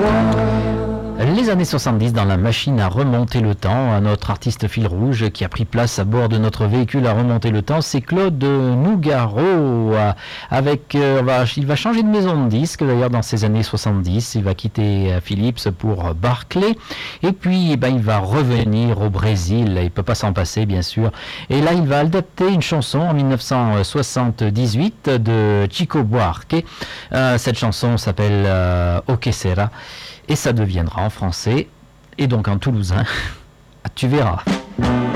Les années 70 dans la machine à remonter le temps, notre artiste fil rouge qui a pris place à bord de notre véhicule à remonter le temps, c'est Claude Nougaro. Il va changer de maison de disque d'ailleurs dans ces années 70, il va quitter Philips pour Barclay et puis il va revenir au Brésil, il ne peut pas s'en passer bien sûr. Et là il va adapter une chanson en 1978 de Chico Buarque. Cette chanson s'appelle O Que Sera. Et ça deviendra en français, et donc en toulousain, tu verras.